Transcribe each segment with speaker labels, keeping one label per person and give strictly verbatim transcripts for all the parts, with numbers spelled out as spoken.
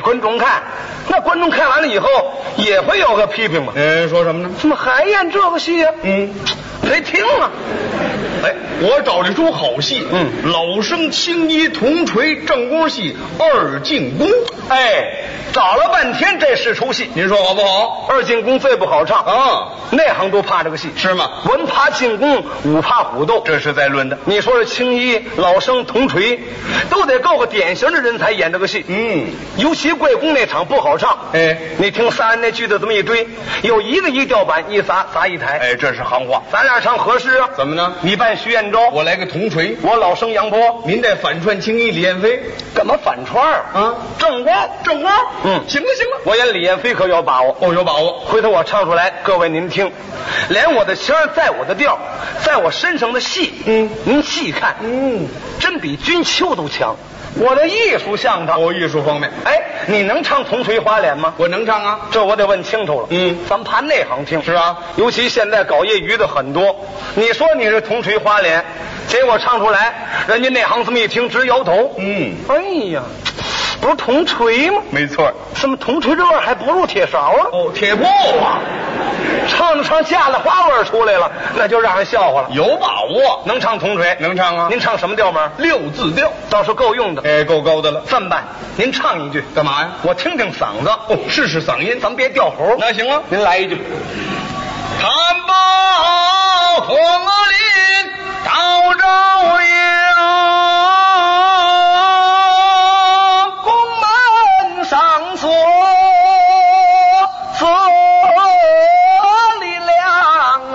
Speaker 1: 观众看，那观众看完了以后也会有个批评嘛。
Speaker 2: 嗯，说什么呢？
Speaker 1: 怎么还演这个戏呀、啊？嗯，谁听啊？
Speaker 2: 哎，我找了一出好戏，嗯，老生青衣铜锤正宫戏二进宫。
Speaker 1: 哎，找了半天这是出戏，
Speaker 2: 您说好不好？
Speaker 1: 二进宫最不好唱
Speaker 2: 啊，
Speaker 1: 内行都怕这个戏，
Speaker 2: 是吗？
Speaker 1: 文怕进宫，武怕虎斗，
Speaker 2: 这是在论的。
Speaker 1: 你说这青衣、老生、铜锤，都得够个典型的人才演这个戏。
Speaker 2: 嗯，
Speaker 1: 尤其贵宫那场不好唱。
Speaker 2: 哎，
Speaker 1: 你听仨人那句子这么一堆，有一个一调板一砸砸一台。
Speaker 2: 哎，这是行话。
Speaker 1: 咱俩唱合适啊？
Speaker 2: 怎么呢？
Speaker 1: 你扮徐彦昭，
Speaker 2: 我来个铜锤，
Speaker 1: 我老生杨波，
Speaker 2: 您再反串青衣李彦飞。
Speaker 1: 干嘛反串啊？正光，
Speaker 2: 正光。
Speaker 1: 嗯，
Speaker 2: 行了行了，
Speaker 1: 我演李彦飞可有把握。
Speaker 2: 哦，有把握。
Speaker 1: 回头我唱出来，各位您听，连我的腔在我的调，在我身上的戏，嗯，您细看，嗯，真比君秋都强。我的艺术相当。
Speaker 2: 哦，艺术方面。
Speaker 1: 哎，你能唱铜锤花脸吗？
Speaker 2: 我能唱啊，
Speaker 1: 这我得问清楚了。
Speaker 2: 嗯，
Speaker 1: 咱们盘内行听。
Speaker 2: 是啊，
Speaker 1: 尤其现在搞业余的很多。你说你是铜锤花脸，结果唱出来，人家内行这么一听直摇头。
Speaker 2: 嗯，
Speaker 1: 哎呀，不是铜锤吗？
Speaker 2: 没错。
Speaker 1: 怎么铜锤这味儿还不如铁勺啊？
Speaker 2: 哦，铁布啊，
Speaker 1: 唱着唱架子花味儿出来了，那就让人笑话了。
Speaker 2: 有把握，
Speaker 1: 能唱铜锤？
Speaker 2: 能唱啊。
Speaker 1: 您唱什么调门？
Speaker 2: 六字调，
Speaker 1: 倒是够用的。
Speaker 2: 哎，够高的了。
Speaker 1: 这么办，您唱一句。
Speaker 2: 干嘛呀？
Speaker 1: 我听听嗓子。
Speaker 2: 哦，试试嗓音，
Speaker 1: 咱们别掉喉。
Speaker 2: 那行啊，
Speaker 1: 您来一句。
Speaker 2: 探报红林到朝阳，
Speaker 1: 宫门上锁色里亮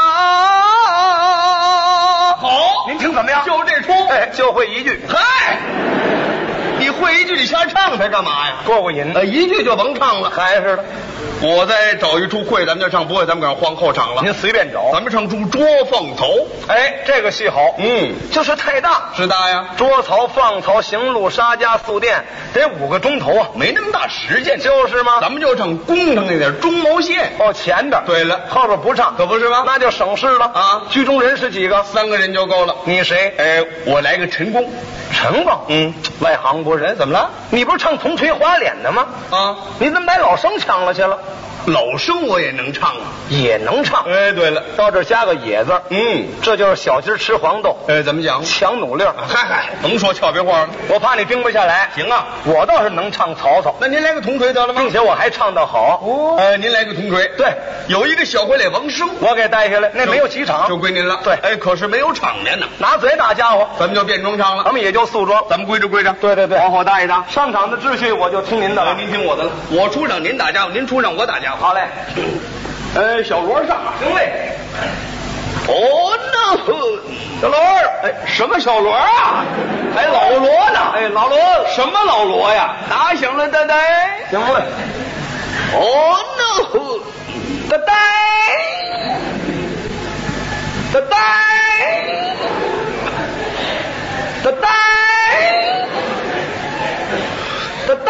Speaker 1: 啊！
Speaker 2: 好，
Speaker 1: 您听怎么样？
Speaker 2: 就这出，
Speaker 1: 哎，就会一句。
Speaker 2: 嗨，你会一句你瞎唱它干嘛呀？
Speaker 1: 过过瘾。
Speaker 2: 呃，一句就甭唱了。
Speaker 1: 还是的。
Speaker 2: 我再找一出会，咱们就唱；不会，咱们赶上换后场了。
Speaker 1: 您随便找。
Speaker 2: 咱们唱出捉放曹。
Speaker 1: 哎，这个戏好。
Speaker 2: 嗯，
Speaker 1: 就是太大。
Speaker 2: 是大呀。
Speaker 1: 捉曹、放曹、行路、杀家、宿店，得五个钟头啊，
Speaker 2: 没那么大时间。
Speaker 1: 就是吗？
Speaker 2: 咱们就唱宫上那点中毛线。
Speaker 1: 哦，前边。
Speaker 2: 对了，
Speaker 1: 后边不唱，
Speaker 2: 可不是吗？
Speaker 1: 那就省事了
Speaker 2: 啊。
Speaker 1: 剧中人是几个？
Speaker 2: 三个人就够了。
Speaker 1: 你谁？
Speaker 2: 哎，我来个陈宫。
Speaker 1: 陈宫？
Speaker 2: 嗯，
Speaker 1: 外行不是？
Speaker 2: 怎么了？
Speaker 1: 你不是唱铜锤花脸的吗？
Speaker 2: 啊，
Speaker 1: 你怎么把老生抢了去了？
Speaker 2: 老生我也能唱啊，
Speaker 1: 也能唱。
Speaker 2: 哎，对了，
Speaker 1: 到这儿加个野字，
Speaker 2: 嗯，
Speaker 1: 这就是小鸡吃黄豆。
Speaker 2: 哎，怎么讲？
Speaker 1: 抢努力。
Speaker 2: 嗨嗨，甭说俏皮话了，
Speaker 1: 我怕你盯不下来。
Speaker 2: 行啊，
Speaker 1: 我倒是能唱曹操。
Speaker 2: 那您来个铜锤得了吗？
Speaker 1: 并且我还唱得好。
Speaker 2: 哦，呃，您来个铜锤。
Speaker 1: 对，
Speaker 2: 有一个小回脸王生，
Speaker 1: 我给带下来，那没有几场，
Speaker 2: 就归您了。
Speaker 1: 对，
Speaker 2: 哎，可是没有场面呢。
Speaker 1: 拿嘴打家伙，
Speaker 2: 咱们就变装唱了。
Speaker 1: 咱们也就素装，
Speaker 2: 咱们归着归着。
Speaker 1: 对对对，
Speaker 2: 往后搭一搭。
Speaker 1: 上场的秩序我就听您的了，
Speaker 2: 您听我的了。我出场您打家伙，您出场我打家伙。
Speaker 1: 好嘞。
Speaker 2: 呃，小罗上，
Speaker 1: 行嘞。
Speaker 2: 哦，那
Speaker 1: 小罗，
Speaker 2: 哎，什么小罗啊？
Speaker 1: 还老罗呢？哎，老罗，
Speaker 2: 什么老罗呀？打响了，呆呆。
Speaker 1: 行嘞。
Speaker 2: 哦，那
Speaker 1: 呆呆，呆呆，呆呆，呆呆。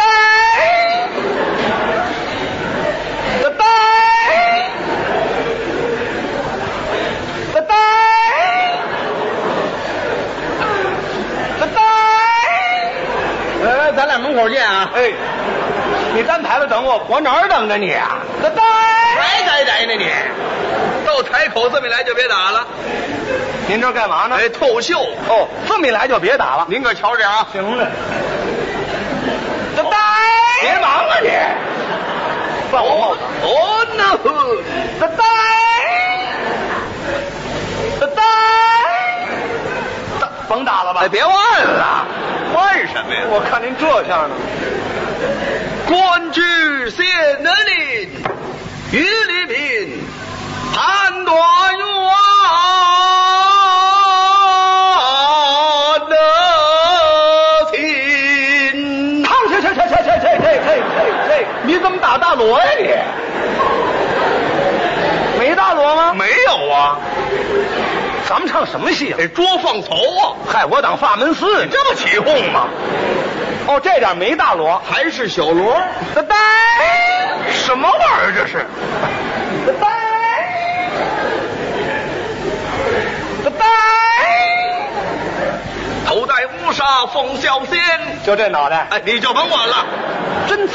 Speaker 2: 咱俩门口见啊！
Speaker 1: 哎，你站台子等我，我哪儿等着你啊？呆呆，
Speaker 2: 还呆呆呢你！到台口这么一来就别打了。
Speaker 1: 您这干嘛呢？
Speaker 2: 哎，透秀。
Speaker 1: 哦，这么一来就别打了。
Speaker 2: 您可瞧着啊！
Speaker 1: 行了。呆呆，
Speaker 2: 别忙啊你！
Speaker 1: 放我帽子。
Speaker 2: 哦 no！
Speaker 1: 呆呆，呆呆，甭打了吧？
Speaker 2: 哎，别忘了。换什么呀？
Speaker 1: 我看您这样呢。
Speaker 2: 官居县能令，于礼品，判断冤得听。
Speaker 1: 唱去去去去去去去去去！你怎么打大锣呀你？没大锣吗？
Speaker 2: 没有啊。
Speaker 1: 咱们唱什么戏啊？
Speaker 2: 得捉放曹啊！
Speaker 1: 嗨，我当法门寺，
Speaker 2: 你这么起哄吗？
Speaker 1: 哦，这点没大锣，
Speaker 2: 还是小锣？
Speaker 1: 呆呆，什么玩意儿这是？呆呆，呆呆，
Speaker 2: 头戴乌纱凤啸仙，
Speaker 1: 就这脑袋，
Speaker 2: 哎，你就甭管了，
Speaker 1: 真